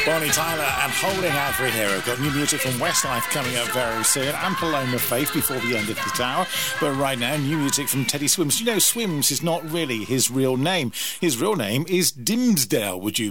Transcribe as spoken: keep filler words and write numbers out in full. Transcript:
Bonnie Tyler and Holding Out for a Hero. Got new music from Westlife coming up very soon, and Paloma Faith before the end of the hour. But right now, new music from Teddy Swims. You know, Swims is not really his real name. His real name is Dimsdale, would you